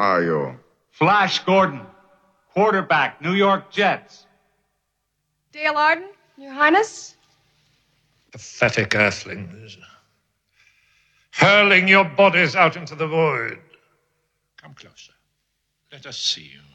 are you? Flash Gordon, quarterback, New York Jets. Dale Arden, Your Highness? Pathetic earthlings. Hurling your bodies out into the void. Come closer. Let us see you.